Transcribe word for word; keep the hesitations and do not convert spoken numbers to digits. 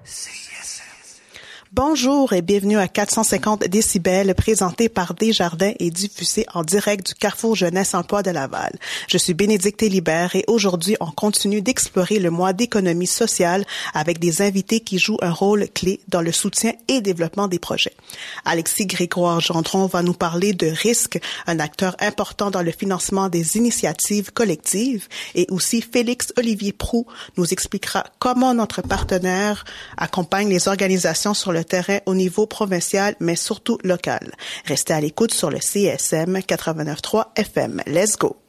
C I S M. Bonjour et bienvenue à quatre cent cinquante décibels, présenté par Desjardins et diffusé en direct du Carrefour Jeunesse Emploi de Laval. Je suis Bénédicte Hélibert et aujourd'hui, on continue d'explorer le mois d'économie sociale avec des invités qui jouent un rôle clé dans le soutien et développement des projets. Alexis Grégoire-Gendron va nous parler de Risque, un acteur important dans le financement des initiatives collectives, et aussi Félix Olivier Proulx nous expliquera comment notre partenaire accompagne les organisations sur le terrain au niveau provincial, mais surtout local. Restez à l'écoute sur le C I S M quatre-vingt-neuf point trois F M. Let's go!